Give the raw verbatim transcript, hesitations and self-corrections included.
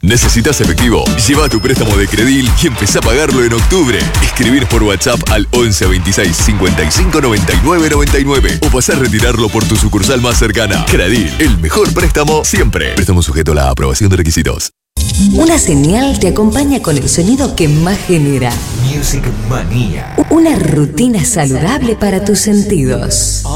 ¿Necesitas efectivo? Lleva tu préstamo de Credil y empezá a pagarlo en octubre. Escribir por WhatsApp al once veintiséis cincuenta y cinco noventa y nueve noventa y nueve o pasá a retirarlo por tu sucursal más cercana. Credil, el mejor préstamo siempre. Préstamo sujeto a la aprobación de requisitos. Una señal te acompaña con el sonido que más genera Music Manía. una rutina saludable para tus sentidos.